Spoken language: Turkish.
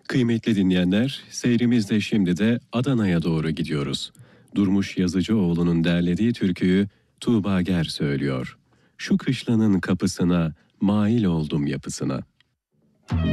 Kıymetli dinleyenler, seyrimizde şimdi de Adana'ya doğru gidiyoruz. Durmuş Yazıcıoğlu'nun derlediği türküyü Tuğba Ger söylüyor. Şu kışlanın kapısına, mail oldum yapısına.